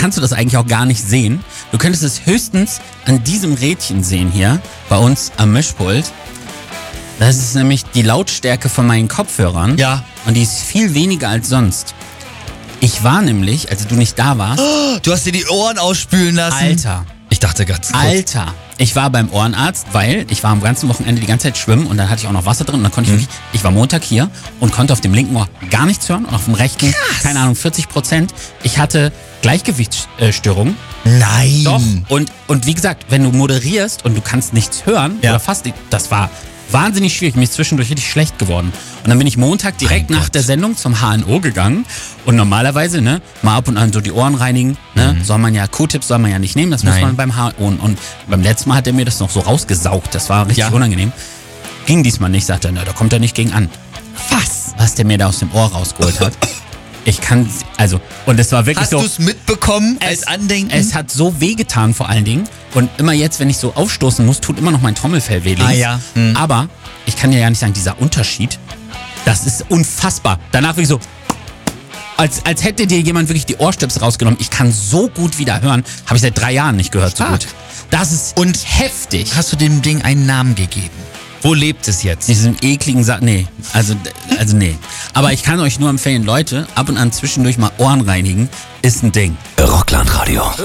kannst du das eigentlich auch gar nicht sehen. Du könntest es höchstens an diesem Rädchen sehen hier, bei uns am Mischpult. Das ist nämlich die Lautstärke von meinen Kopfhörern. Ja. Und die ist viel weniger als sonst. Ich war nämlich, als du nicht da warst... Oh, du hast dir die Ohren ausspülen lassen. Alter. Ich dachte ganz kurz. Alter. Ich war beim Ohrenarzt, weil ich war am ganzen Wochenende die ganze Zeit schwimmen und dann hatte ich auch noch Wasser drin und dann konnte ich wirklich, ich war Montag hier und konnte auf dem linken Ohr gar nichts hören und auf dem rechten, keine Ahnung, 40%. Ich hatte Gleichgewichtsstörungen. Nein. Doch. Und wie gesagt, wenn du moderierst und du kannst nichts hören oder fast nicht, das war wahnsinnig schwierig. Mir ist zwischendurch richtig schlecht geworden. Und dann bin ich Montag direkt nach der Sendung zum HNO gegangen. Und normalerweise, ne, mal ab und an so die Ohren reinigen, ne, soll man ja, Q-Tips soll man ja nicht nehmen, das muss man beim HNO. Und beim letzten Mal hat er mir das noch so rausgesaugt. Das war richtig unangenehm. Ging diesmal nicht, sagt er, na, da kommt er nicht gegen an. Was der mir da aus dem Ohr rausgeholt hat. Ich kann, also, und es war wirklich Hast so... du es mitbekommen als Andenken? Es hat so wehgetan vor allen Dingen. Und immer jetzt, wenn ich so aufstoßen muss, tut immer noch mein Trommelfell weh links. Ah ja. Aber ich kann dir ja nicht sagen, dieser Unterschied, das ist unfassbar. Danach wirklich so, als hätte dir jemand wirklich die Ohrstöpsel rausgenommen. Ich kann so gut wieder hören. Habe ich seit 3 Jahren nicht gehört so gut. Das ist heftig. Hast du dem Ding einen Namen gegeben? Wo lebt es jetzt? Diesen ekligen nee. Also nee. Aber ich kann euch nur empfehlen, Leute, ab und an zwischendurch mal Ohren reinigen, ist ein Ding. Rockland Radio.